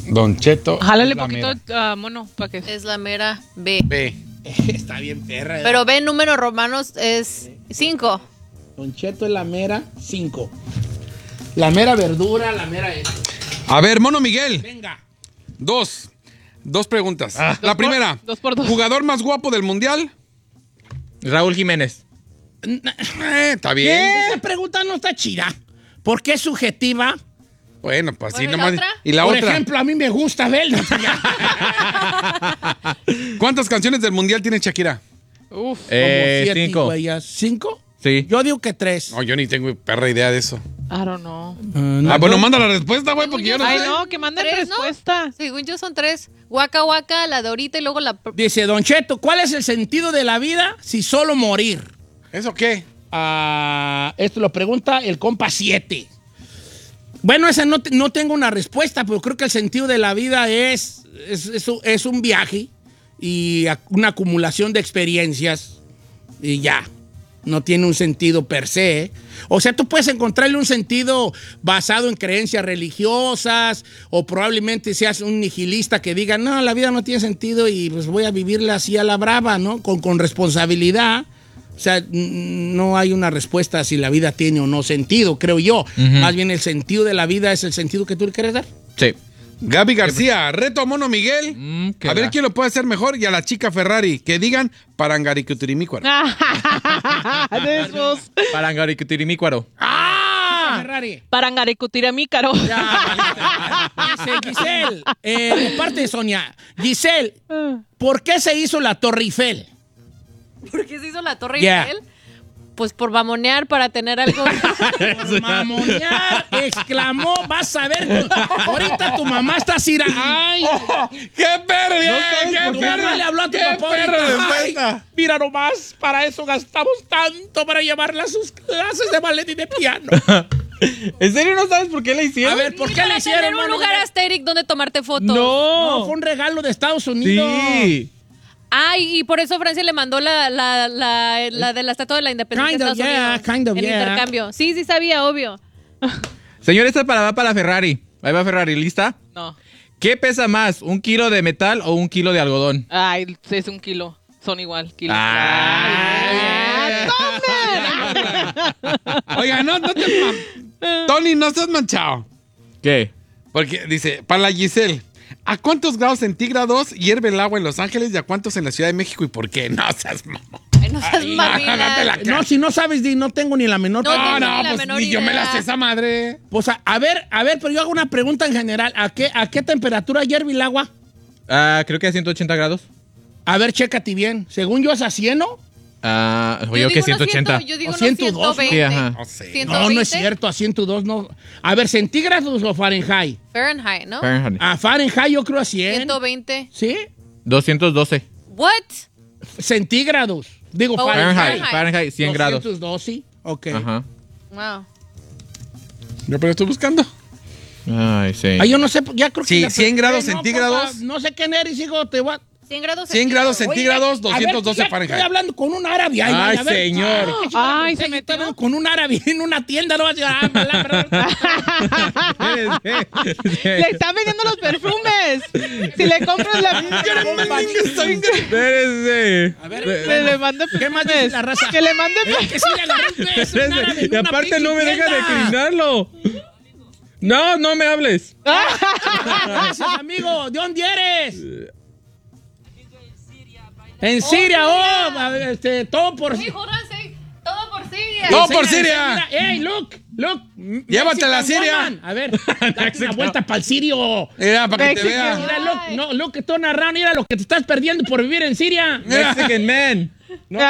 Don Cheto. Jálale la poquito, mera. mono, para que... Es la mera B. B. Está bien perra. Pero B en números romanos es 5. Don Cheto es la mera 5. La mera verdura, la mera... A ver, Mono Miguel. Venga. Dos preguntas. La primera. 2 por 2. ¿Jugador más guapo del mundial? Raúl Jiménez. Está bien. Esa pregunta no está chida. ¿Por qué es subjetiva? Bueno, pues así Bueno, ¿y la nomás. otra? ¿Y la Por otra? ejemplo, a mí me gusta verlo. ¿Cuántas canciones del mundial tiene Shakira? Uf. 5. ¿5? Sí. Yo digo que 3. No, yo ni tengo perra idea de eso. I don't know. Bueno, manda la respuesta, güey, porque yo no Ay, sé. no, que manden 3, ¿no? respuesta. Según yo son 3. Waka Waka, la de ahorita y luego la... Dice Don Cheto, ¿cuál es el sentido de la vida si solo morir? ¿Eso qué? Esto lo pregunta el compa 7. Bueno, esa no tengo una respuesta, pero creo que el sentido de la vida es un viaje y una acumulación de experiencias y ya. No tiene un sentido per se. O sea, tú puedes encontrarle un sentido basado en creencias religiosas o probablemente seas un nihilista que diga, no, la vida no tiene sentido y pues voy a vivirla así a la brava, ¿no? Con responsabilidad. O sea, no hay una respuesta si la vida tiene o no sentido, creo yo. Más bien el sentido de la vida es el sentido que tú le quieres dar. Sí. Gaby García, reto a Mono Miguel. A ver quién lo puede hacer mejor y a la chica Ferrari. Que digan Parangaricutirimícuaro. De esos. Parangaricutirimícuaro. Ferrari. Parangaricutiramícaro. Dice Giselle, de parte de Sonia. Giselle, ¿por qué se hizo la Torre Eiffel? ¿Por qué se hizo la Torre Yeah. Eiffel? Pues por mamonear para tener algo. Por mamonear, exclamó, vas a ver. Ahorita tu mamá está así. ¡Ay! ¡Qué perra! Tu mamá le habló a tu papá ahorita. Ay, mira nomás, para eso gastamos tanto para llevarla a sus clases de ballet y de piano. ¿En serio no sabes por qué la A hicieron? ver, ¿por qué Para le hicieron? tener un Mono? lugar asteric donde tomarte fotos. No, fue un regalo de Estados Unidos. Sí. Ay, y por eso Francia le mandó la de la Estatua de la Independencia Kind a of, Estados yeah, Unidos. kind of, en yeah. intercambio. Sí, sabía, obvio. Señor, esta va para Ferrari. Ahí va Ferrari, ¿lista? No. ¿Qué pesa más, 1 kilo de metal o 1 kilo de algodón? Ay, es 1 kilo. Son igual, kilo. Oiga, no te... Tony, no estás manchado. ¿Qué? Porque dice, para la Giselle, ¿a cuántos grados centígrados hierve el agua en Los Ángeles y a cuántos en la Ciudad de México y por qué? No seas mamón. Ay, no seas mamila. No, si no sabes, no tengo ni la menor. No, No, tengo ni la pues menor ni yo me la idea. sé esa madre. Pues a ver, pero yo hago una pregunta en general. ¿A qué temperatura hierve el agua? Creo que a 180 grados. A ver, chécate bien. Según yo es a 100, ¿no? Yo que digo 180. Yo digo O 102, 120. Sí, ajá. No sé. 120. No es cierto, a 102 no. A ver, ¿centígrados o Fahrenheit? Fahrenheit, ¿no? Fahrenheit. A Fahrenheit yo creo a 100. 120. ¿Sí? 212. What? Centígrados. Digo Oh, Fahrenheit. Fahrenheit, 100 grados. 212, ok. Ajá. Wow. Yo pero estoy buscando. Ay, sí. Yo no sé, ya creo que... Sí, ya- 100 grados no, centígrados. papá, no sé qué eres, hijo, te voy a... 100 grados 100 grados centígrados. centígrados, 212 Estoy Fahrenheit. hablando con un árabe. Ay, a ver. señor. Ay, se Estoy metió. hablando con un árabe en una tienda. No vas a Le están vendiendo los perfumes. Si le compras la... Espérese. A ver, le mande ¿qué más dice la raza? Que le mande Que sí le agarré un beso, un árabe en Y una aparte pinche no me deja tienda. declinarlo. No me hables. Gracias, amigo. ¿De dónde eres? En Siria, todo por... Hey, hold on, say, todo por Siria. ¡Todo por Siria! ¡Ey, look! Llévatela a Mexican Siria. woman. A ver, date una vuelta para el sirio. Mira, para que te Mexican. vea. Mira, look, que estoy narrando. Mira lo que te estás perdiendo por vivir en Siria. Mexican man. ¡Ven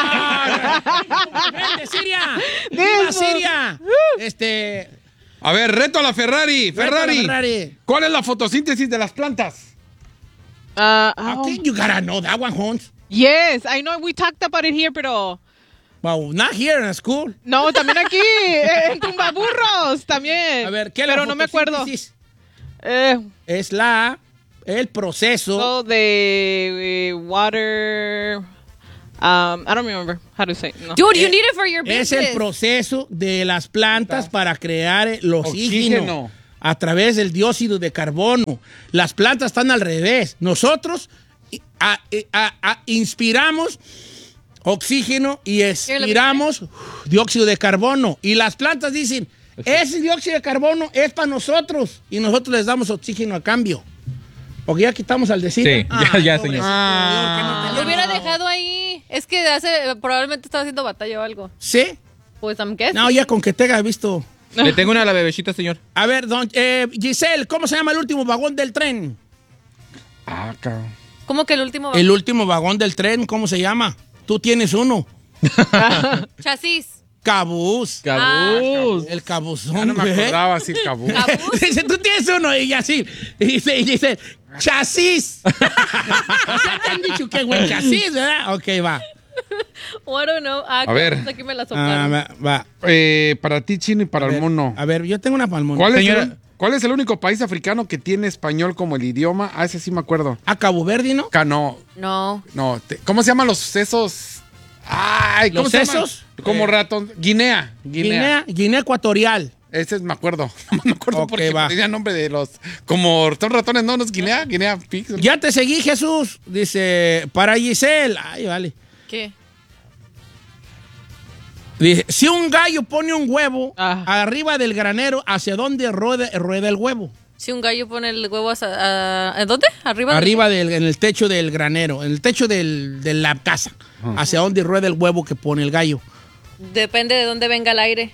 de Siria! ¡Viva Siria! A ver, reto a la Ferrari. Ferrari. ¿Cuál es la fotosíntesis de las plantas? I think you gotta know that one, Hans. Yes, I know we talked about it here, pero... Well, not here in school. No, también aquí, en Tumbaburros, también. A ver, ¿qué es la Pero no me acuerdo. fotosíntesis? Eh, Es el proceso. so the water... I don't remember how to say it. No. Dude, you need it for your Es business. el proceso de las plantas para crear el oxígeno. a través del dióxido de carbono. Las plantas están al revés. Nosotros inspiramos oxígeno y expiramos dióxido de carbono. Y las plantas dicen, ese dióxido de carbono es para nosotros. Y nosotros les damos oxígeno a cambio. Porque ya quitamos al decir. Sí, ya, señor. Lo hubiera dejado ahí. Es que probablemente estaba haciendo batalla o algo. ¿Sí? Pues I'm guessing. No, ya con que te haya visto. Le tengo una a la bebecita, señor. A ver, Giselle, ¿cómo se llama el último vagón del tren? Cabrón. ¿Cómo que el último? El último vagón del tren, ¿cómo se llama? Tú tienes uno. Chasis. Cabús. Cabús. El cabuzón. Ya no me güey. acordaba así, cabús. ¿Cabús? Dice, tú tienes uno y así. Y dice, chasis. O sea, te han dicho que buen chasis, ¿verdad? Ok, va. Oh, I don't know. A ver. Aquí me la soplaron. Va. Para ti, Chino, y para el mono. A ver, yo tengo una palmona. ¿Cuál es el único país africano que tiene español como el idioma? Ese sí me acuerdo. ¿A Cabo Verde, no? No. ¿Cómo se llaman los esos? Ay, ¿cómo ¿Los se llaman? sesos? Como ratón. Guinea. Guinea Ecuatorial. Ese me acuerdo. No me acuerdo Ok, porque va. tenía nombre de los... Como son ratones, ¿no? ¿No es Guinea? Guinea Pigs. Ya te seguí, Jesús. Dice, para Giselle. Ay, vale. ¿Qué? Dice, si un gallo pone un huevo Ah. arriba del granero, ¿hacia dónde rueda el huevo? Si un gallo pone el huevo ¿en dónde? Arriba. En el techo del granero, en el techo de la casa. ¿Hacia dónde rueda el huevo que pone el gallo? Depende de dónde venga el aire.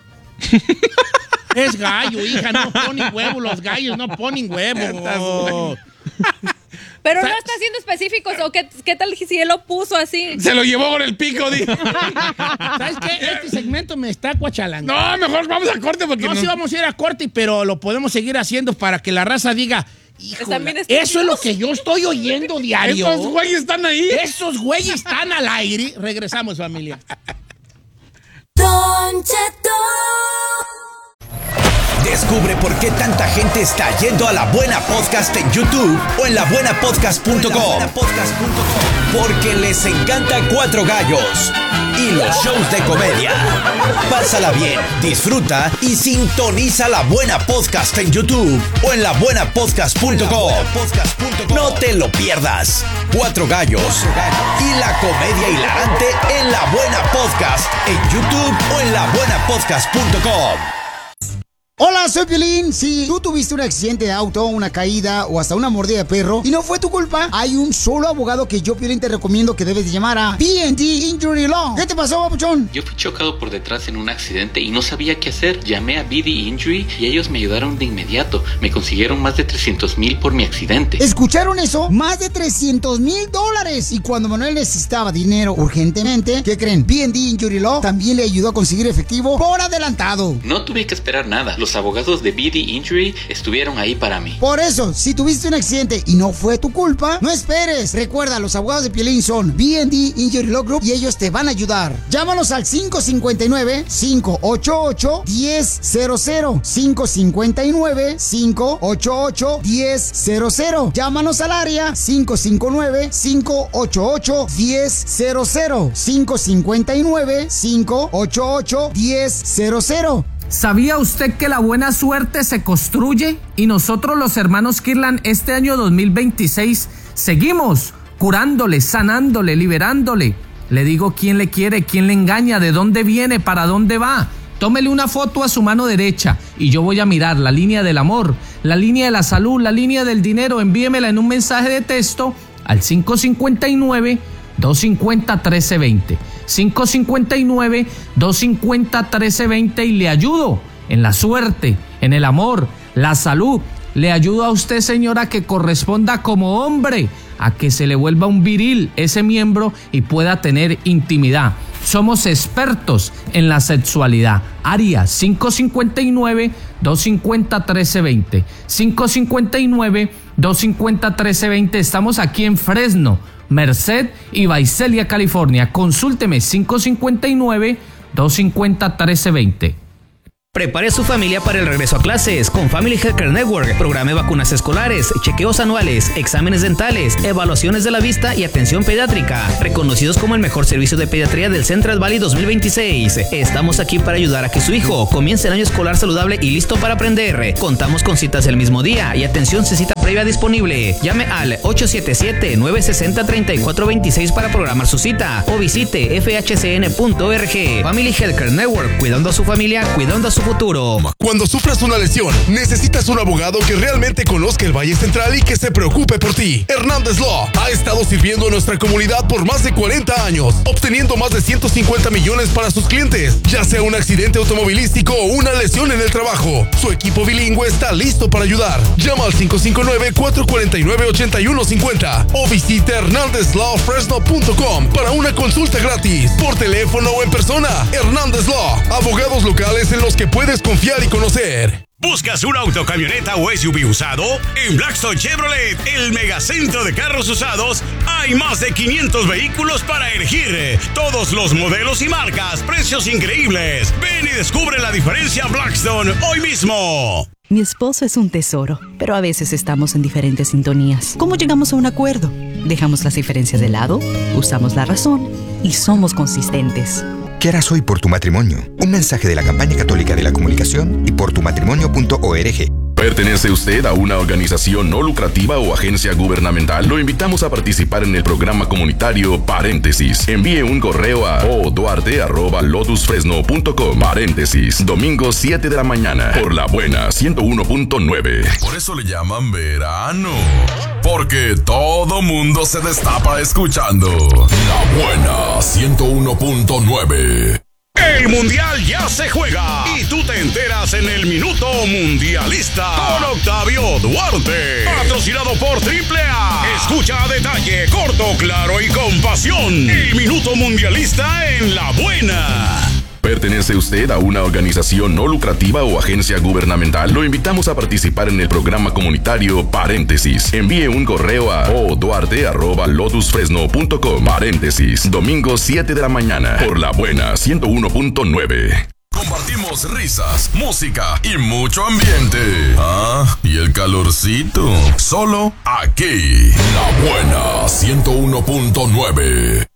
Es gallo, hija, no ponen huevo. Los gallos no ponen huevo. Pero no está siendo específicos. ¿O qué tal si él lo puso así? Se lo llevó con el pico, dijo. ¿Sabes qué? Este segmento me está cuachalando. No, mejor vamos a corte porque No, sí vamos a ir a corte, pero lo podemos seguir haciendo para que la raza diga, Están bien híjole, eso es lo estúpidos. que yo estoy oyendo diario. Esos güeyes están ahí. Esos güeyes están al aire. Regresamos, familia. Don Cheto. Descubre por qué tanta gente está yendo a La Buena Podcast en YouTube o en labuenapodcast.com. Porque les encanta Cuatro Gallos y los shows de comedia. Pásala bien, disfruta y sintoniza La Buena Podcast en YouTube o en labuenapodcast.com. No te lo pierdas. Cuatro Gallos y la comedia hilarante en La Buena Podcast en YouTube o en labuenapodcast.com. Hola, soy Piolín. Si tú tuviste un accidente de auto, una caída o hasta una mordida de perro y no fue tu culpa, hay un solo abogado que yo, Piolín, te recomiendo que debes de llamar a B&D Injury Law. ¿Qué te pasó, papuchón? Yo fui chocado por detrás en un accidente y no sabía qué hacer. Llamé a BD Injury y ellos me ayudaron de inmediato. Me consiguieron más de $300,000 por mi accidente. ¿Escucharon eso? Más de $300,000. Y cuando Manuel necesitaba dinero urgentemente, ¿qué creen? B&D Injury Law también le ayudó a conseguir efectivo por adelantado. No tuve que esperar nada. Los abogados de BD Injury estuvieron ahí para mí. Por eso, si tuviste un accidente y no fue tu culpa, no esperes. Recuerda, los abogados de Piolín son B&D Injury Law Group y ellos te van a ayudar. Llámanos al 559-588-1000. 559-588-1000. Llámanos al área 559-588-1000. 559-588-1000. ¿Sabía usted que la buena suerte se construye? Y nosotros los hermanos Kirlan este año 2026 seguimos curándole, sanándole, liberándole. Le digo quién le quiere, quién le engaña, de dónde viene, para dónde va. Tómele una foto a su mano derecha y yo voy a mirar la línea del amor, la línea de la salud, la línea del dinero. Envíemela en un mensaje de texto al 559-250-1320. 559-250-1320 y le ayudo en la suerte, en el amor, la salud. Le ayudo a usted, señora, que corresponda como hombre, a que se le vuelva un viril ese miembro y pueda tener intimidad. Somos expertos en la sexualidad. Área 559-250-1320. 559-250-1320. Estamos aquí en Fresno, Merced y Visalia, California. Consúlteme 559-250-1320. Prepare a su familia para el regreso a clases con Family Healthcare Network. Programa de vacunas escolares, chequeos anuales, exámenes dentales, evaluaciones de la vista y atención pediátrica. Reconocidos como el mejor servicio de pediatría del Central Valley 2026. Estamos aquí para ayudar a que su hijo comience el año escolar saludable y listo para aprender. Contamos con citas el mismo día y atención sin cita previa disponible. Llame al 877-960-3426 para programar su cita o visite fhcn.org. Family Healthcare Network, cuidando a su familia, cuidando a su futuro. Cuando sufras una lesión, necesitas un abogado que realmente conozca el Valle Central y que se preocupe por ti. Hernández Law ha estado sirviendo a nuestra comunidad por más de 40 años, obteniendo más de 150 millones para sus clientes, ya sea un accidente automovilístico o una lesión en el trabajo. Su equipo bilingüe está listo para ayudar. Llama al 559-449-8150 o visita hernandezlawfresno.com para una consulta gratis, por teléfono o en persona. Hernández Law, abogados locales en los que puedes confiar y conocer. ¿Buscas un auto, camioneta o SUV usado? En Blackstone Chevrolet, el megacentro de carros usados, hay más de 500 vehículos para elegir. Todos los modelos y marcas, precios increíbles. Ven y descubre la diferencia Blackstone hoy mismo. Mi esposo es un tesoro, pero a veces estamos en diferentes sintonías. ¿Cómo llegamos a un acuerdo? Dejamos las diferencias de lado, usamos la razón y somos consistentes. ¿Qué harás hoy por tu matrimonio? Un mensaje de la Campaña Católica de la Comunicación y portumatrimonio.org. ¿Pertenece usted a una organización no lucrativa o agencia gubernamental? Lo invitamos a participar en el programa comunitario Paréntesis. Envíe un correo a oduarte@lotusfresno.com. Paréntesis, domingo 7 de la mañana, por La Buena 101.9. Por eso le llaman verano, porque todo mundo se destapa escuchando La Buena 101.9. El Mundial ya se juega y tú te enteras en el Minuto Mundialista con Octavio Duarte. Patrocinado por AAA. Escucha a detalle, corto, claro y con pasión. El Minuto Mundialista en La Buena. ¿Pertenece usted a una organización no lucrativa o agencia gubernamental? Lo invitamos a participar en el programa comunitario Paréntesis. Envíe un correo a oduarte@lotusfresno.com. Paréntesis, domingo 7 de la mañana, por La Buena 101.9. Compartimos risas, música y mucho ambiente. Y el calorcito. Solo aquí. La Buena 101.9.